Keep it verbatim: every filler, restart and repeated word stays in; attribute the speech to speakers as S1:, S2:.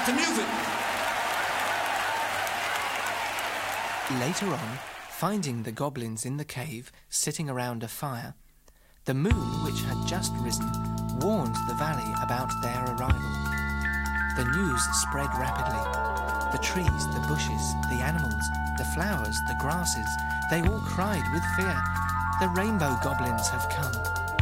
S1: to music.
S2: Later on, finding the goblins in the cave sitting around a fire, the moon, which had just risen, warned the valley about their arrival. The news spread rapidly. The trees, the bushes, the animals, the flowers, the grasses, they all cried with fear. The rainbow goblins have come.